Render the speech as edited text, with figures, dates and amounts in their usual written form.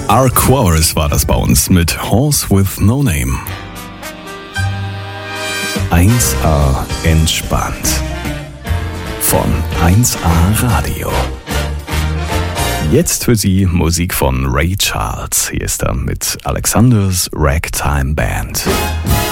Arquars war das bei uns mit Horse with No Name. 1A entspannt. Von 1A Radio. Jetzt für Sie Musik von Ray Charles. Hier ist er mit Alexander's Ragtime Band.